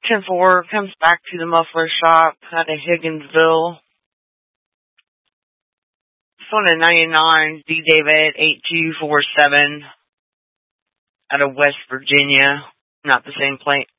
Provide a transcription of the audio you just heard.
10-4 comes back to the muffler shop out of Higginsville. This one at 99, D. David 8247 out of West Virginia. Not the same plate.